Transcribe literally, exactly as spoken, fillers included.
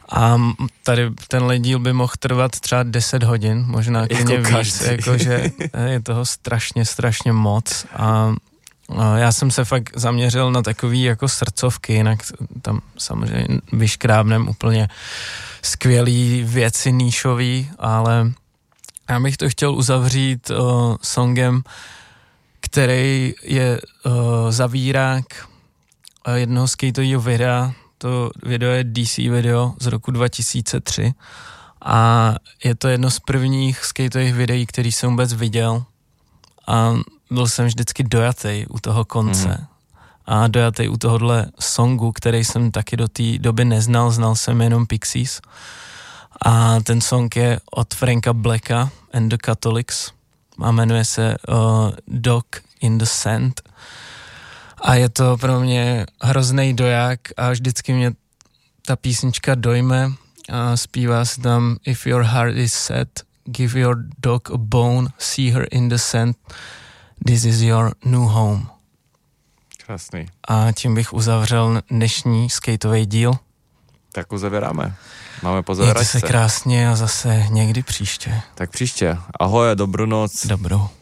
A tady tenhle díl by mohl trvat třeba deset hodin, možná klidně jako víc, jakože je toho strašně, strašně moc a já jsem se fakt zaměřil na takový jako srdcovky, jinak tam samozřejmě vyškrábnem úplně skvělý věci níšový, ale já bych to chtěl uzavřít uh, songem, který je uh, zavírák uh, jednoho skateového videa. To video je D C video z roku dva tisíce tři a je to jedno z prvních skateových videí, který jsem vůbec viděl a byl jsem vždycky dojatej u toho konce mm. a dojatej u tohohle songu, který jsem taky do té doby neznal, znal jsem jenom Pixies a ten song je od Franka Blacka and the Catholics a jmenuje se uh, Dog in the Sand a je to pro mě hroznej doják a vždycky mě ta písnička dojme a zpívá se tam If your heart is sad, give your dog a bone, see her in the sand, this is your new home. Krásný. A tím bych uzavřel dnešní skateový díl. Tak uzavěráme. Máme pozaveračce. Mějte se krásně a zase někdy příště. Tak příště. Ahoj a dobrou noc. Dobrou.